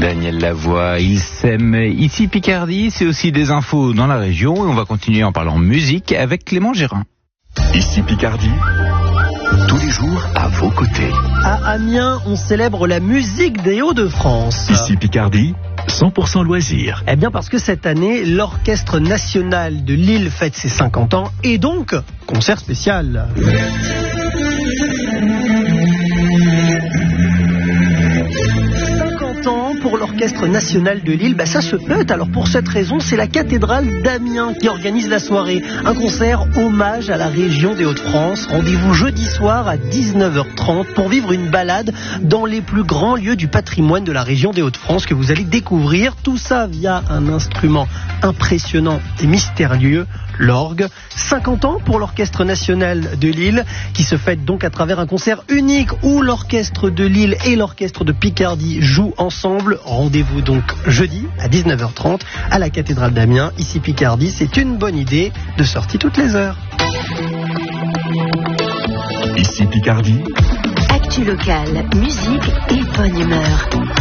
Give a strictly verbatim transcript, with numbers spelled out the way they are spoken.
Daniel Lavoie, ils s'aiment. Ici Picardie, c'est aussi des infos dans la région et on va continuer en parlant musique avec Clément Gérin. Ici Picardie, tous les jours à vos côtés. À Amiens, on célèbre la musique des Hauts-de-France. Ici Picardie, cent pour cent loisirs. Eh bien parce que cette année, l'Orchestre National de Lille fête ses cinquante ans et donc, concert spécial. cinquante ans pour l'Orchestre National de Lille, bah ça se peut. Alors pour cette raison, c'est la cathédrale d'Amiens qui organise la soirée. Un concert hommage à la région des Hauts-de-France. Rendez-vous jeudi soir à dix-neuf heures trente pour vivre une balade dans les plus grands lieux du patrimoine de la région des Hauts-de-France que vous allez découvrir. Tout ça via un instrument impressionnant et mystérieux, l'orgue. cinquante ans pour l'Orchestre National de Lille qui se fête donc à travers un concert unique où l'Orchestre de Lille et l'Orchestre de Picardie jouent ensemble. Rendez-vous donc jeudi à dix-neuf heures trente à la cathédrale d'Amiens. Ici Picardie, c'est une bonne idée de sortie toutes les heures. Ici Picardie. Actu locale, musique et bonne humeur.